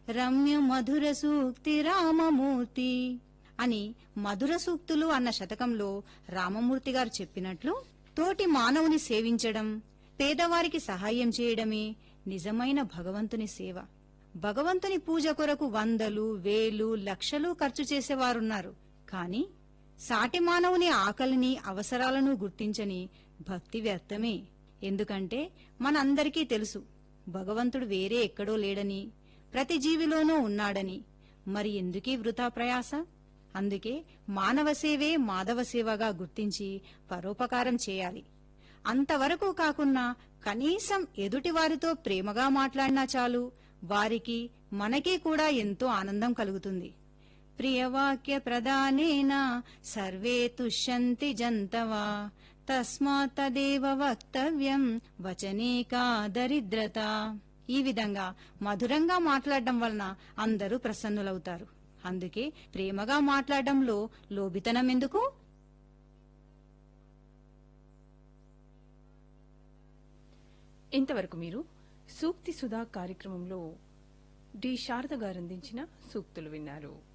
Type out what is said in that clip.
రమ్య మధుర సూక్తి రామమూర్తి అని మధుర సూక్తులు అన్న శతకంలో రామమూర్తి గారు చెప్పినట్లు తోటి మానవుని సేవించడం, పేదవారికి సహాయం చేయడమే నిజమైన భగవంతుని సేవ. భగవంతుని పూజ కొరకు వందలు, వేలు, లక్షలు ఖర్చు చేసేవారున్నారు. కాని సాటి మానవుని ఆకలిని, అవసరాలను గుర్తించని భక్తి వ్యర్థమే. ఎందుకంటే మనందరికీ తెలుసు భగవంతుడు వేరే ఎక్కడో లేడని, ప్రతి జీవిలోనూ ఉన్నాడని. మరి ఎందుకీ వృథా ప్రయాస? అందుకే మానవ సేవే మాధవ సేవగా గుర్తించి పరోపకారం చేయాలి. అంతవరకు కాకున్నా కనీసం ఎదుటివారితో ప్రేమగా మాట్లాడినా చాలు, వారికి మనకి కూడా ఎంతో ఆనందం కలుగుతుంది. ప్రియవాక్య ప్రదానేన సర్వే తుష్యంతి జంతవా తస్మాత్ తదేవ వక్తవ్యం వచనే కా దరిద్రత. ఈ విధంగా మధురంగా మాట్లాడడం వలన అందరూ ప్రసన్నులవుతారు. అందుకే ప్రేమగా మాట్లాడడంలో లోబితనం ఎందుకు? ఇంతవరకు మీరు సూక్తి సుధా కార్యక్రమంలో డి శారద గారు అందించిన సూక్తులు విన్నారు.